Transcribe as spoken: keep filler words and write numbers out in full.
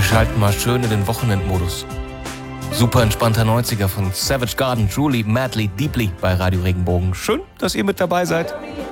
schalten mal schön in den Wochenendmodus. Super entspannter neunziger von Savage Garden, Truly, Madly, Deeply bei Radio Regenbogen. Schön, dass ihr mit dabei seid.